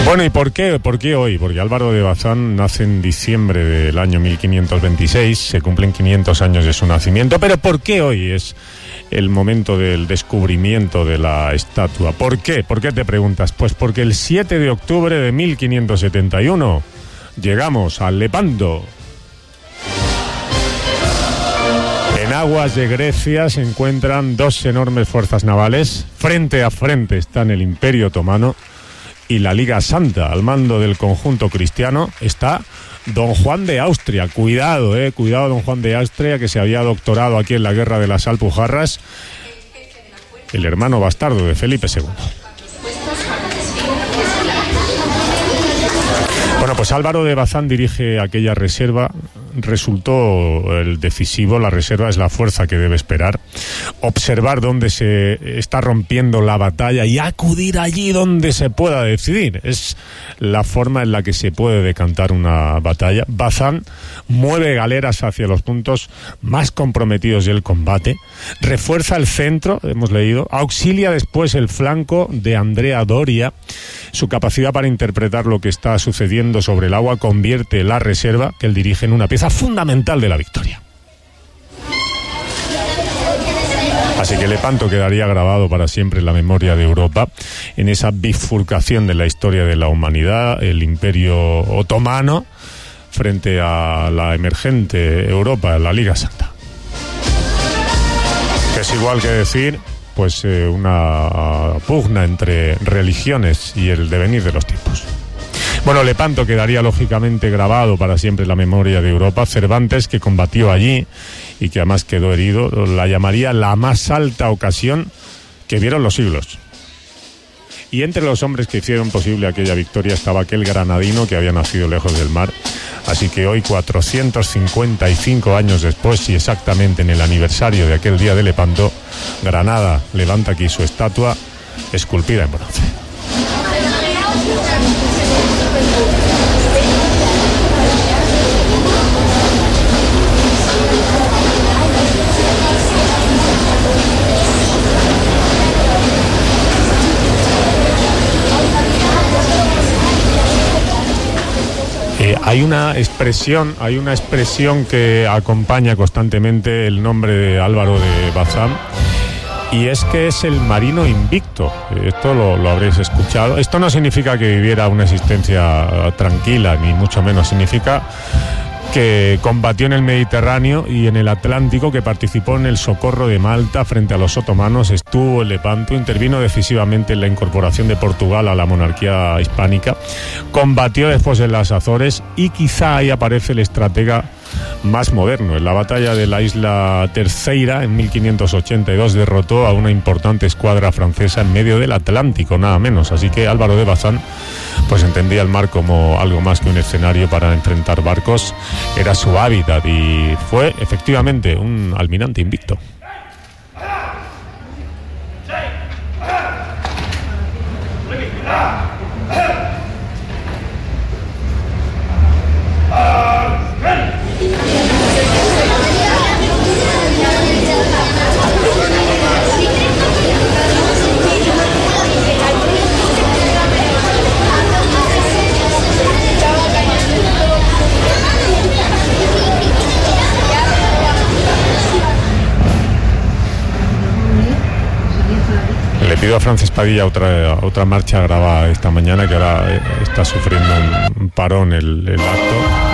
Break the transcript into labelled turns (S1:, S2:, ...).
S1: Bueno, ¿y por qué hoy? Porque Álvaro de Bazán nace en diciembre del año 1526, se cumplen 500 años de su nacimiento, pero ¿por qué hoy es el momento del descubrimiento de la estatua? ¿Por qué? ¿Por qué te preguntas? Pues porque el 7 de octubre de 1571 llegamos a Lepanto. En aguas de Grecia se encuentran dos enormes fuerzas navales. Frente a frente están el Imperio Otomano y la Liga Santa. Al mando del conjunto cristiano está Don Juan de Austria. Cuidado, cuidado, Don Juan de Austria, que se había doctorado aquí en la Guerra de las Alpujarras, el hermano bastardo de Felipe II. Bueno, pues Álvaro de Bazán dirige aquella reserva. Resultó el decisivo. La reserva es la fuerza que debe esperar, observar dónde se está rompiendo la batalla y acudir allí donde se pueda decidir. Es la forma en la que se puede decantar una batalla. Bazán mueve galeras hacia los puntos más comprometidos del combate, refuerza el centro, hemos leído, auxilia después el flanco de Andrea Doria. Su capacidad para interpretar lo que está sucediendo sobre el agua convierte la reserva que él dirige en una pieza fundamental de la victoria. Así que Lepanto quedaría grabado para siempre en la memoria de Europa, en esa bifurcación de la historia de la humanidad, el Imperio Otomano frente a la emergente Europa, la Liga Santa. Que es igual que decir, pues una pugna entre religiones y el devenir de los tiempos. Bueno, Lepanto quedaría lógicamente grabado para siempre en la memoria de Europa. Cervantes, que combatió allí y que además quedó herido, la llamaría la más alta ocasión que vieron los siglos. Y entre los hombres que hicieron posible aquella victoria estaba aquel granadino que había nacido lejos del mar. Así que hoy, 455 años después, y exactamente en el aniversario de aquel día de Lepanto, Granada levanta aquí su estatua esculpida en bronce. Hay una expresión que acompaña constantemente el nombre de Álvaro de Bazán, y es que es el marino invicto. Esto lo habréis escuchado. Esto no significa que viviera una existencia tranquila, ni mucho menos. Significa que combatió en el Mediterráneo y en el Atlántico, que participó en el socorro de Malta frente a los otomanos, estuvo en Lepanto, intervino decisivamente en la incorporación de Portugal a la monarquía hispánica, combatió después en las Azores, y quizá ahí aparece el estratega más moderno. En la batalla de la isla Terceira en 1582 derrotó a una importante escuadra francesa en medio del Atlántico, nada menos. Así que Álvaro de Bazán pues entendía el mar como algo más que un escenario para enfrentar barcos. Era su hábitat y fue efectivamente un almirante invicto. Le pido a Francis Padilla otra marcha grabada esta mañana, que ahora está sufriendo un parón el acto.